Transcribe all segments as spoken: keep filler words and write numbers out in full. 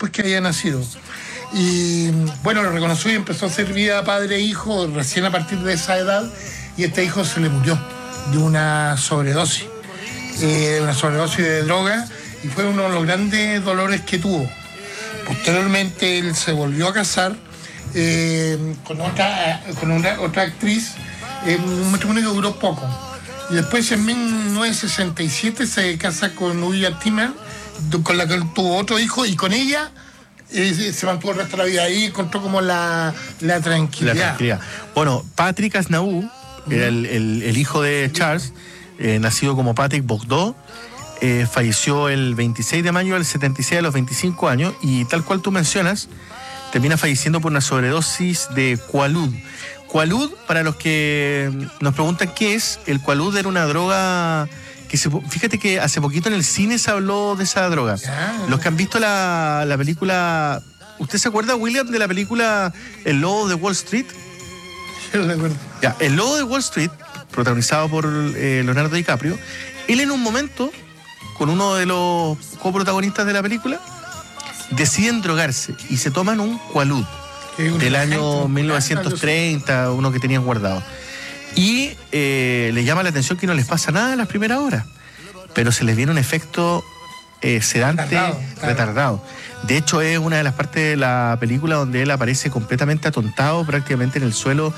después que había nacido. Y bueno, lo reconoció y empezó a hacer vida padre e hijo recién a partir de esa edad, y este hijo se le murió de una sobredosis, eh, una sobredosis de droga, y fue uno de los grandes dolores que tuvo. Posteriormente él se volvió a casar eh, con otra con una, otra actriz, eh, un matrimonio que duró poco. Y después en mil novecientos sesenta y siete se casa con William Timmer, con la que tuvo otro hijo, y con ella eh, se mantuvo el resto de la vida. Ahí encontró como la, la tranquilidad. La tranquilidad. Bueno, Patrick Asnaoui, que era el, el, el hijo de Charles, eh, nacido como Patrick Bogdo, eh, falleció el veintiséis de mayo del setenta y seis a los veinticinco años, y tal cual tú mencionas, termina falleciendo por una sobredosis de Quaalud. Quaalud, para los que nos preguntan qué es, el Quaalud era una droga que se, fíjate que hace poquito en el cine se habló de esa droga. Yeah. Los que han visto la, la película, ¿usted se acuerda, William, de la película El Lobo de Wall Street? Yo lo recuerdo. Ya, El Lobo de Wall Street, protagonizado por eh, Leonardo DiCaprio, él en un momento, con uno de los coprotagonistas de la película, deciden drogarse y se toman un Quaalud del año mil novecientos treinta, uno que tenían guardado. Y eh, les llama la atención que no les pasa nada en las primeras horas, pero se les viene un efecto eh, sedante retardado, claro. retardado. De hecho, es una de las partes de la película donde él aparece completamente atontado, prácticamente en el suelo,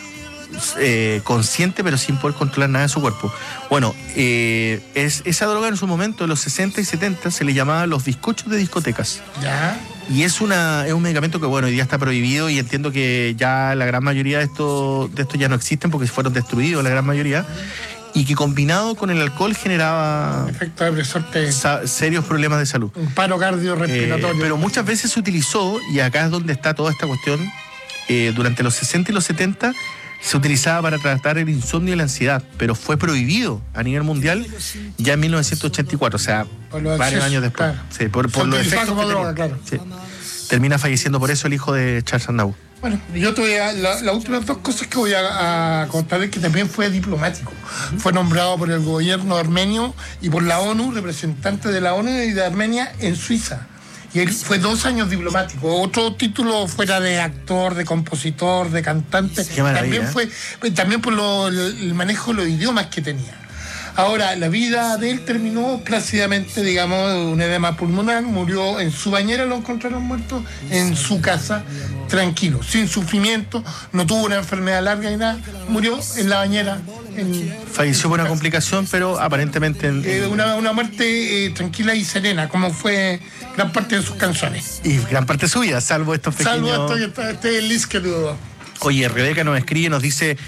eh, consciente, pero sin poder controlar nada de su cuerpo. Bueno, eh, es, esa droga en su momento, en los sesenta y setenta, se le llamaba los bizcochos de discotecas. ¿Ya? Y es una es un medicamento que, bueno, hoy día está prohibido, y entiendo que ya la gran mayoría de estos de estos ya no existen porque fueron destruidos la gran mayoría, y que combinado con el alcohol generaba efecto depresor te... sa- serios problemas de salud. Un paro cardiorrespiratorio. Eh, pero muchas veces se utilizó, y acá es donde está toda esta cuestión, eh, durante los sesenta y los setenta se utilizaba para tratar el insomnio y la ansiedad, pero fue prohibido a nivel mundial ya en mil novecientos ochenta y cuatro, o sea, varios excesos, años después. Claro. Sí, por, por los efectos que droga, tenía. claro. Sí. Termina falleciendo por eso el hijo de Charles Aznavour. Bueno, yo te voy a, la, las últimas dos cosas que voy a, a contar es que también fue diplomático. Fue nombrado por el gobierno armenio y por la ONU, representante de la ONU y de Armenia en Suiza. Y él fue dos años diplomático. Otro título fuera de actor, de compositor, de cantante. Qué maravilla, también fue, también por lo, el manejo de los idiomas que tenía. Ahora, la vida de él terminó plácidamente, digamos, de un edema pulmonar. Murió en su bañera, lo encontraron muerto en su casa, tranquilo, sin sufrimiento. No tuvo una enfermedad larga ni nada. Murió en la bañera. En, Falleció por una complicación, pero aparentemente... En, eh, una, una muerte eh, tranquila y serena, como fue gran parte de sus canciones. Y gran parte de su vida, salvo estos pequeños... Salvo esto que está, este Liz que dudo. Oye, Rebeca nos escribe, nos dice...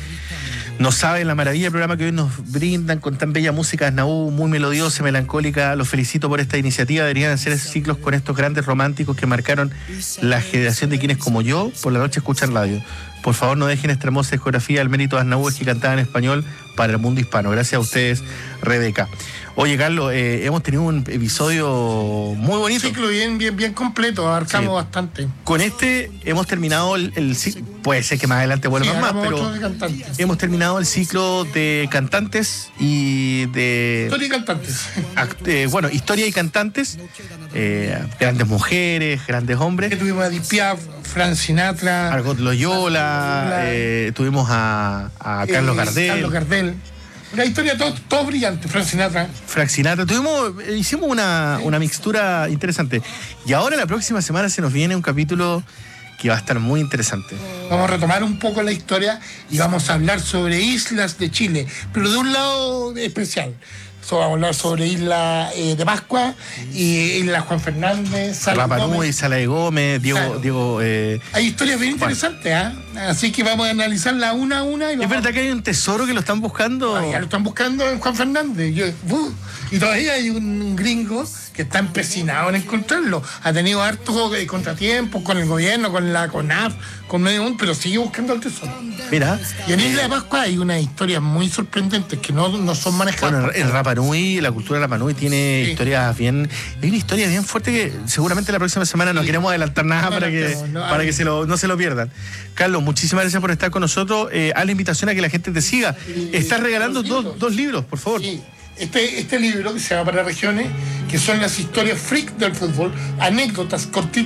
No saben la maravilla del programa que hoy nos brindan con tan bella música, Asnaoui, muy melodiosa, melancólica. Los felicito por esta iniciativa. Deberían hacer ciclos con estos grandes románticos que marcaron la generación de quienes, como yo, por la noche escuchan radio. Por favor, no dejen esta hermosa discografía del mérito de Asnaoui, que cantaba en español para el mundo hispano. Gracias a ustedes, Rebeca. Oye, Carlos, eh, hemos tenido un episodio muy bonito. Un ciclo bien, bien, bien completo, abarcamos sí. bastante. Con este hemos terminado el, el ciclo, puede ser que más adelante vuelvan sí, más, pero hemos terminado el ciclo de cantantes y de... Historia y cantantes. Act, eh, bueno, historia y cantantes, eh, grandes mujeres, grandes hombres. Que tuvimos a Edith Piaf, Frank Sinatra, Margot Loyola, eh, tuvimos a, a Carlos eh, Gardel. Carlos Gardel. Una historia todo, todo brillante, Frank Sinatra. Frank Sinatra. Tuvimos, hicimos una, una mixtura interesante. Y ahora la próxima semana se nos viene un capítulo que va a estar muy interesante. Vamos a retomar un poco la historia y vamos a hablar sobre islas de Chile, pero de un lado especial. So, vamos a hablar sobre Isla eh, de Pascua y Isla Juan Fernández, Rapa Nui, Sala de Gómez, Diego... Claro. Diego eh... Hay historias bien interesantes, ¿ah? ¿eh? Así que vamos a analizarla una a una. Y vamos... ¿Es verdad que hay un tesoro que lo están buscando? Ah, ya lo están buscando en Juan Fernández. Yo, uh, y todavía hay un gringo que está empecinado en encontrarlo. Ha tenido hartos eh, contratiempos con el gobierno, con la CONAF, con medio mundo, pero sigue buscando el tesoro. Mira. Y en Isla de Pascua hay unas historias muy sorprendentes que no, no son manejadas. Bueno, el Rapa Nui, la cultura de Rapa Nui tiene sí. historias bien... Hay una historia bien fuerte que seguramente la próxima semana no sí. queremos adelantar nada no, para, no, que, no, para que se lo, no se lo pierdan. Carlos, muchísimas gracias por estar con nosotros. Eh, haz la invitación a que la gente te siga. Sí. Estás regalando dos, dos, dos libros, por favor. Sí. Este, este libro que se llama Para Regiones, que son las historias freak del fútbol, anécdotas cortitas